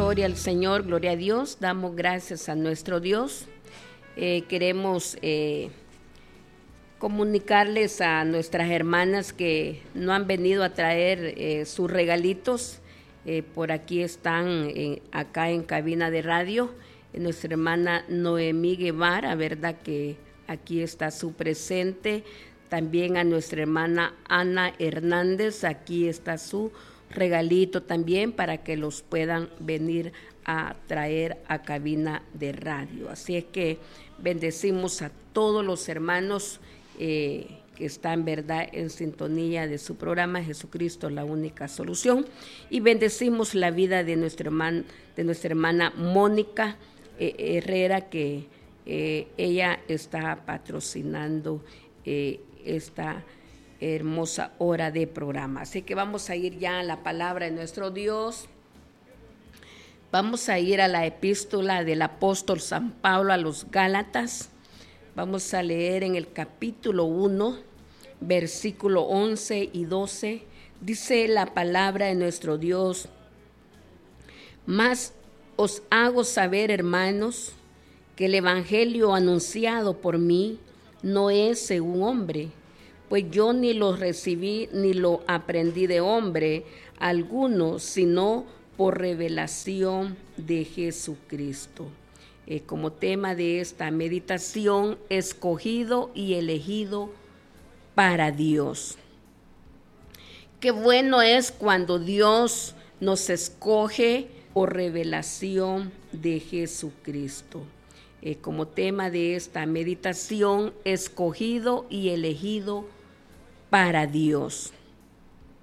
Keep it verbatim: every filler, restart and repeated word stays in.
Gloria al Señor, gloria a Dios. Damos gracias a nuestro Dios. Eh, queremos eh, comunicarles a nuestras hermanas que no han venido a traer eh, sus regalitos. Eh, por aquí están, eh, acá en cabina de radio, eh, nuestra hermana Noemí Guevara, ¿verdad? Que aquí está su presente. También a nuestra hermana Ana Hernández, aquí está su regalito también para que los puedan venir a traer a cabina de radio. Así es que bendecimos a todos los hermanos eh, que están, verdad, en sintonía de su programa Jesucristo, la única solución, y bendecimos la vida de nuestra hermana, de nuestra hermana Mónica eh, Herrera, que eh, ella está patrocinando eh, esta hermosa hora de programa. Así que vamos a ir ya a la palabra de nuestro Dios. Vamos a ir a la epístola del apóstol San Pablo a los Gálatas. Vamos a leer en el capítulo uno, versículo once y doce. Dice la palabra de nuestro Dios: Mas os hago saber, hermanos, que el evangelio anunciado por mí no es según hombre, pues yo ni lo recibí ni lo aprendí de hombre alguno, sino por revelación de Jesucristo. Eh, como tema de esta meditación, escogido y elegido para Dios. Qué bueno es cuando Dios nos escoge por revelación de Jesucristo. Eh, como tema de esta meditación, escogido y elegido para Dios.